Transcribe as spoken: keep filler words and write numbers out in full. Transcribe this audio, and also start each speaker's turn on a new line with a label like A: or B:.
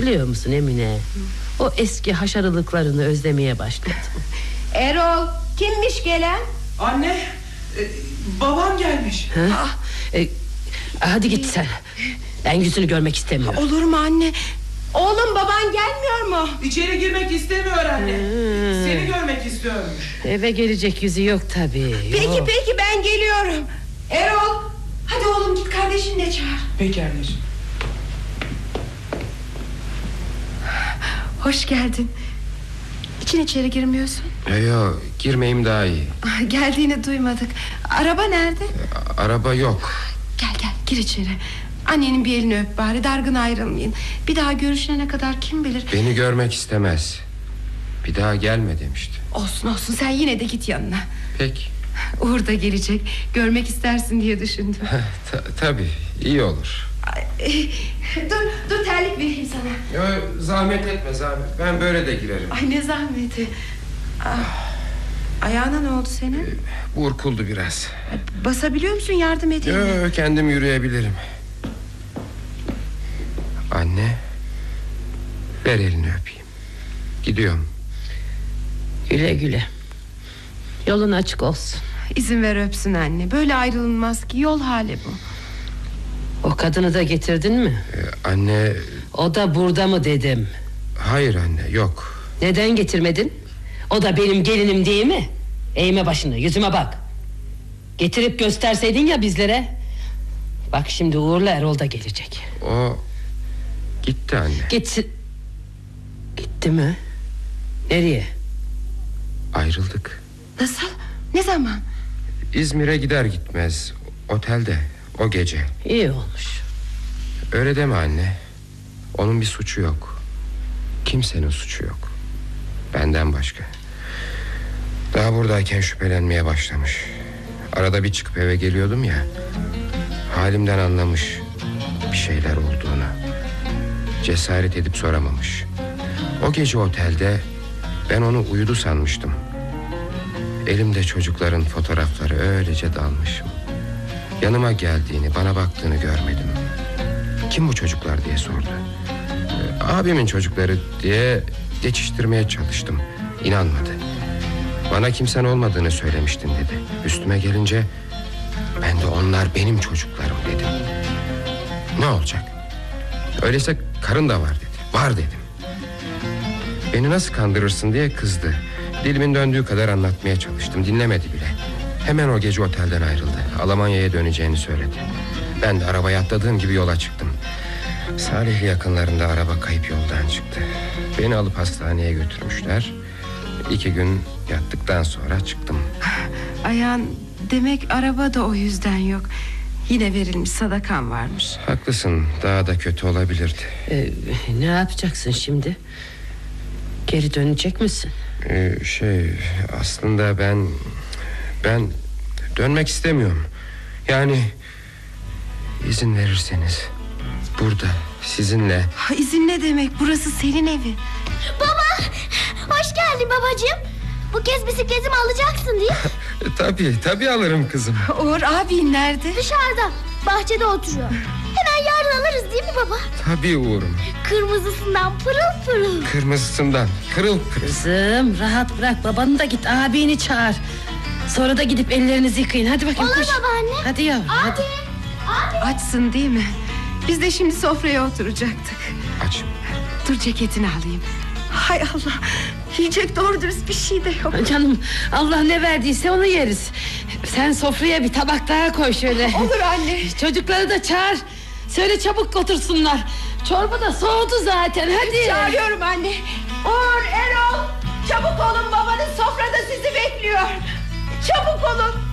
A: Biliyor musun Emine, o eski haşarılıklarını özlemeye başladım.
B: Erol, kimmiş gelen?
C: Anne, e, babam gelmiş.
A: Ha? E, hadi git sen. Ben yüzünü görmek istemiyorum.
B: Olur mu anne? Oğlum, baban gelmiyor mu?
C: İçeri girmek istemiyor anne.
A: Hmm.
C: Seni görmek istiyormuş.
A: Eve gelecek yüzü yok tabii.
B: Peki
A: yok.
B: peki, ben geliyorum. Erol, hadi oğlum git kardeşini de çağır.
C: Peki anneciğim.
B: Hoş geldin. İçin içeri girmiyorsun.
D: Yok, girmeyeyim daha iyi.
B: Geldiğini duymadık. Araba nerede?
D: Araba yok.
B: Gel gel, gir içeri. Annenin bir elini öp bari, dargın ayrılmayın. Bir daha görüşene kadar kim bilir.
D: Beni görmek istemez. Bir daha gelme demişti.
B: Olsun olsun, sen yine de git yanına.
D: Peki.
B: Uğur da gelecek, görmek istersin diye düşündüm.
D: Ta Tabii, iyi olur.
B: Ay, Dur dur, terlik vereyim sana.
D: Yo, zahmet etme zahmet. Ben böyle de girerim.
B: Ay ne zahmeti. Ah, ayağına ne oldu senin?
D: Burkuldu biraz.
B: Basabiliyor musun, yardım edeyim mi?
D: Yo, kendim yürüyebilirim. Anne, ver elini öpeyim. Gidiyorum.
A: Güle güle. Yolun açık olsun.
B: İzin ver öpsün anne. Böyle ayrılınmaz ki, yol hali bu.
A: O kadını da getirdin mi?
D: Ee, anne...
A: O da burada mı dedim.
D: Hayır anne, yok.
A: Neden getirmedin? O da benim gelinim değil mi? Eğme başını, yüzüme bak. Getirip gösterseydin ya bizlere. Bak şimdi Uğur'la Erol da gelecek.
D: O gitti anne.
A: Gitsin. Gitti mi? Nereye?
D: Ayrıldık.
B: Nasıl? Ne zaman?
D: İzmir'e gider gitmez otelde o gece.
A: İyi olmuş.
D: Öyle deme anne. Onun bir suçu yok. Kimsenin suçu yok. Benden başka. Daha buradayken şüphelenmeye başlamış. Arada bir çıkıp eve geliyordum ya. Halimden anlamış bir şeyler olduğunu. Cesaret edip soramamış. O gece otelde ben onu uyudu sanmıştım. Elimde çocukların fotoğrafları, öylece dalmışım. Yanıma geldiğini, bana baktığını görmedim. Kim bu çocuklar diye sordu. Ee, abimin çocukları diye geçiştirmeye çalıştım. İnanmadı. Bana kimsen olmadığını söylemiştin dedi. Üstüme gelince ben de onlar benim çocuklarım dedim. Ne olacak? Öyleyse karın da var dedi. Var dedim. Beni nasıl kandırırsın diye kızdı. Dilimin döndüğü kadar anlatmaya çalıştım. Dinlemedi bile. Hemen o gece otelden ayrıldı. Almanya'ya döneceğini söyledi. Ben de arabaya atladığım gibi yola çıktım. Salihli yakınlarında araba kayıp yoldan çıktı. Beni alıp hastaneye götürmüşler. İki gün yattıktan sonra çıktım.
B: Ayağın, demek araba da o yüzden yok. Yine verilmiş sadakan varmış.
D: Haklısın, daha da kötü olabilirdi.
A: Ee, ne yapacaksın şimdi? Geri dönecek misin?
D: Ee, şey aslında ben Ben dönmek istemiyorum. Yani izin verirseniz burada sizinle.
B: Ha, izin ne demek? Burası senin evi.
E: Baba, hoş geldin babacığım. Bu kez bisikletimi alacaksın değil mi?
D: Tabii tabii alırım kızım.
B: Uğur abin nerede?
E: Dışarıda, bahçede oturuyor. Hemen yarın alırız değil mi baba?
D: Tabii Uğur'um.
E: Kırmızısından pırıl pırıl.
D: Kırmızısından kırıl kırıl.
A: Kızım rahat bırak, babanı da git, abini çağır. Sonra da gidip ellerinizi yıkayın. Hadi bakayım.
E: Olur
A: koş.
E: babaanne.
A: Hadi yavrum
E: Abi,
A: hadi.
E: abi.
B: Açsın değil mi? Biz de şimdi sofraya oturacaktık.
D: Aç.
B: Dur, ceketini alayım. Hay Allah, yiyecek doğru dürüst bir şey de yok.
A: Canım, Allah ne verdiyse onu yeriz. Sen sofraya bir tabak daha koy şöyle.
B: Olur anne.
A: Çocukları da çağır. Söyle çabuk otursunlar. Çorba da soğudu zaten, hadi.
B: Çağırıyorum anne. Uğur, Erol, çabuk olun, babanız sofrada sizi bekliyor. Çabuk olun.